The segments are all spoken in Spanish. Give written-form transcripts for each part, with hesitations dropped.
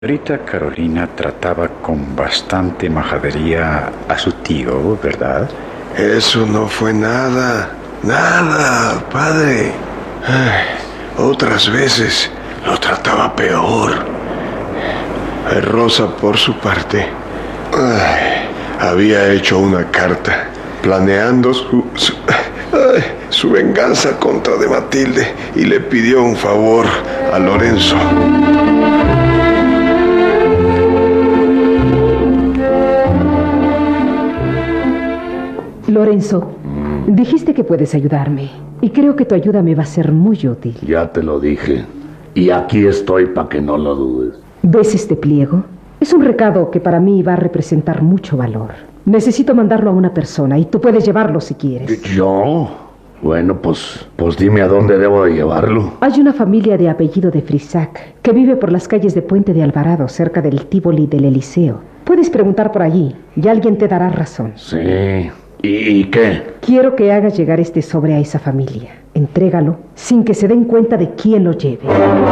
Señorita Carolina trataba con bastante majadería a su tío, ¿verdad? Eso no fue nada, padre. Otras veces lo trataba peor. Rosa, por su parte, había hecho una carta planeando su venganza contra de Matilde y le pidió un favor a Lorenzo. Lorenzo, dijiste que puedes ayudarme y creo que tu ayuda me va a ser muy útil. Ya te lo dije y aquí estoy para que no lo dudes. ¿Ves este pliego? Es un recado que para mí va a representar mucho valor. Necesito mandarlo a una persona y tú puedes llevarlo si quieres. ¿Yo? Bueno, pues dime a dónde debo de llevarlo. Hay una familia de apellido de Frisac que vive por las calles de Puente de Alvarado, cerca del Tívoli del Eliseo. Puedes preguntar por allí y alguien te dará razón. Sí. ¿Y qué? Quiero que hagas llegar este sobre a esa familia. Entrégalo sin que se den cuenta de quién lo lleve.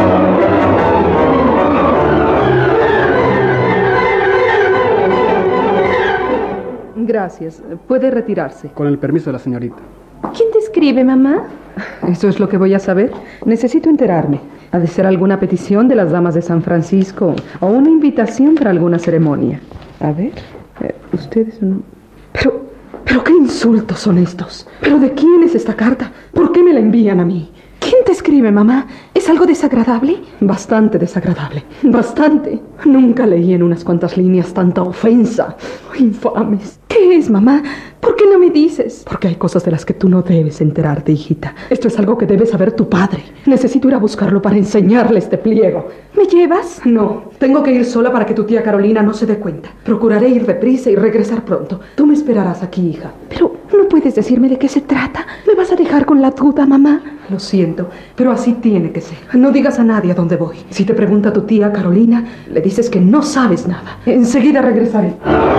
Gracias. Puede retirarse. Con el permiso de la señorita. ¿Quién te escribe, mamá? ¿Eso es lo que voy a saber? Necesito enterarme. ¿Ha de ser alguna petición de las damas de San Francisco o una invitación para alguna ceremonia? A ver, ustedes no... ¿Pero qué insultos son estos? ¿Pero de quién es esta carta? ¿Por qué me la envían a mí? ¿Quién te escribe, mamá? ¿Es algo desagradable? Bastante desagradable. Bastante. Nunca leí en unas cuantas líneas tanta ofensa. Infames. ¿Qué es, mamá? ¿Por qué no me dices? Porque hay cosas de las que tú no debes enterarte, hijita. Esto es algo que debe saber tu padre. Necesito ir a buscarlo para enseñarle este pliego. ¿Me llevas? No. Tengo que ir sola para que tu tía Carolina no se dé cuenta. Procuraré ir deprisa y regresar pronto. Tú me esperarás aquí, hija. Pero no puedes decirme de qué se trata. ¿Me vas a dejar con la duda, mamá? Lo siento, pero así tiene que ser. No digas a nadie a dónde voy. Si te pregunta tu tía Carolina, le dices que no sabes nada. Enseguida regresaré.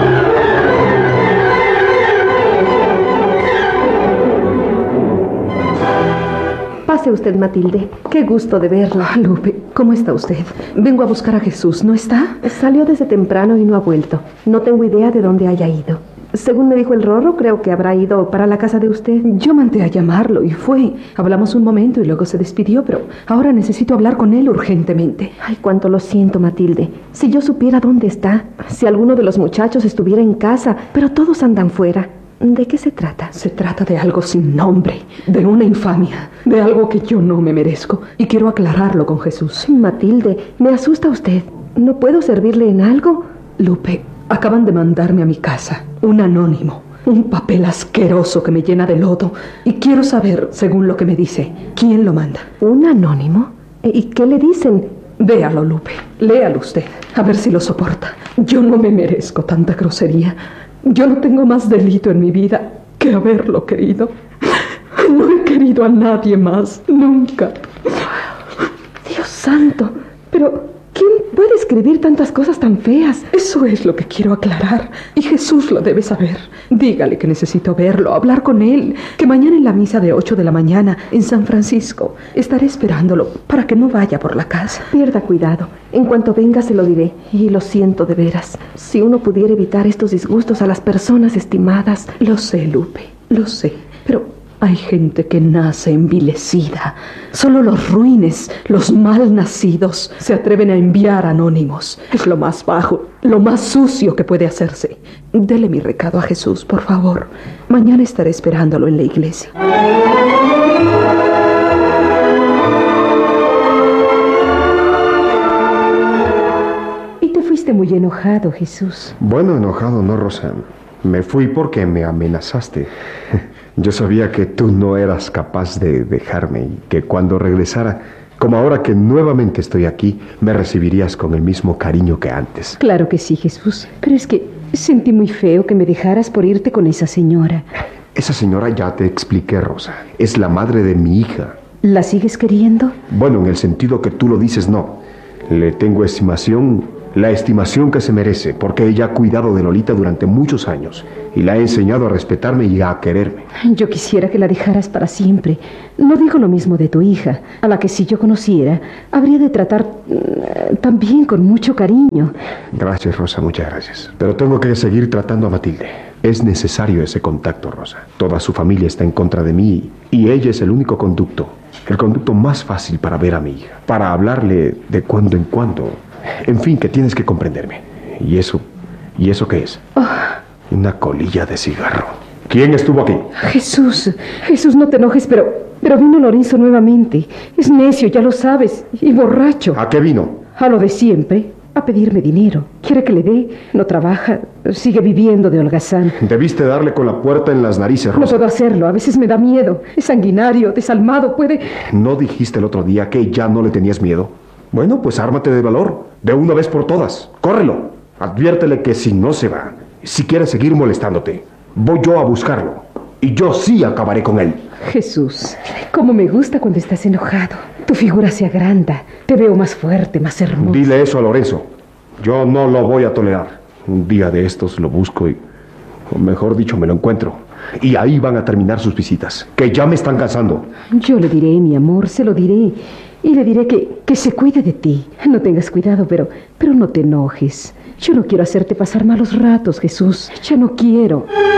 Pase usted, Matilde. Qué gusto de verla. Lupe, ¿cómo está usted? Vengo a buscar a Jesús, ¿no está? Salió desde temprano y no ha vuelto. No tengo idea de dónde haya ido. Según me dijo el Rorro, creo que habrá ido para la casa de usted. Yo mandé a llamarlo y fue. Hablamos un momento y luego se despidió, pero ahora necesito hablar con él urgentemente. Ay, cuánto lo siento, Matilde. Si yo supiera dónde está, si alguno de los muchachos estuviera en casa, pero todos andan fuera. ¿De qué se trata? Se trata de algo sin nombre, de una infamia, de algo que yo no me merezco y quiero aclararlo con Jesús. Matilde, me asusta usted. ¿No puedo servirle en algo? Lupe, acaban de mandarme a mi casa un anónimo, un papel asqueroso que me llena de lodo y quiero saber, según lo que me dice, quién lo manda. ¿Un anónimo? ¿Y qué le dicen? Véalo, Lupe, léalo usted, a ver si lo soporta. Yo no me merezco tanta grosería. Yo no tengo más delito en mi vida que haberlo querido. No he querido a nadie más, nunca. Dios santo, pero ¿quién puede escribir tantas cosas tan feas? Eso es lo que quiero aclarar, y Jesús lo debe saber. Dígale que necesito verlo, hablar con él, que mañana en la misa de 8 de la mañana en San Francisco estaré esperándolo para que no vaya por la casa. Pierda cuidado. En cuanto venga se lo diré. Y lo siento de veras. Si uno pudiera evitar estos disgustos a las personas estimadas. Lo sé, Lupe, lo sé, pero hay gente que nace envilecida. Solo los ruines, los mal nacidos, se atreven a enviar anónimos. Es lo más bajo, lo más sucio que puede hacerse. Dele mi recado a Jesús, por favor. Mañana estaré esperándolo en la iglesia. Y te fuiste muy enojado, Jesús. Bueno, enojado no, Rosa. Me fui porque me amenazaste. Yo sabía que tú no eras capaz de dejarme y que cuando regresara, como ahora que nuevamente estoy aquí, me recibirías con el mismo cariño que antes. Claro que sí, Jesús. Pero es que sentí muy feo que me dejaras por irte con esa señora. Esa señora ya te expliqué, Rosa. Es la madre de mi hija. ¿La sigues queriendo? Bueno, en el sentido que tú lo dices, no. Le tengo estimación la estimación que se merece, porque ella ha cuidado de Lolita durante muchos años y la ha enseñado a respetarme y a quererme. Yo quisiera que la dejaras para siempre. No digo lo mismo de tu hija, a la que si yo conociera, habría de tratar también con mucho cariño. Gracias, Rosa, muchas gracias. Pero tengo que seguir tratando a Matilde. Es necesario ese contacto, Rosa. Toda su familia está en contra de mí y ella es el único conducto, el conducto más fácil para ver a mi hija, para hablarle de cuando en cuando. En fin, que tienes que comprenderme. ¿Y eso qué es? Una colilla de cigarro. ¿Quién estuvo aquí? Jesús, no te enojes, pero vino Lorenzo nuevamente. Es necio, ya lo sabes, y borracho. ¿A qué vino? A lo de siempre, a pedirme dinero. Quiere que le dé, no trabaja, sigue viviendo de holgazán. Debiste darle con la puerta en las narices, No Rosa. puedo hacerlo, a veces me da miedo. Es sanguinario, desalmado, puede... ¿No dijiste el otro día que ya no le tenías miedo? Bueno, pues ármate de valor, de una vez por todas. ¡Córrelo! Adviértele que si no se va, si quiere seguir molestándote, voy yo a buscarlo. Y yo sí acabaré con él. Jesús, cómo me gusta cuando estás enojado. Tu figura se agranda, te veo más fuerte, más hermoso. Dile eso a Lorenzo. Yo no lo voy a tolerar. Un día de estos lo busco y, o mejor dicho, me lo encuentro. Y ahí van a terminar sus visitas, que ya me están cansando. Yo le diré, mi amor, se lo diré. Y le diré que se cuide de ti. No tengas cuidado, pero no te enojes. Yo no quiero hacerte pasar malos ratos, Jesús. Ya no quiero.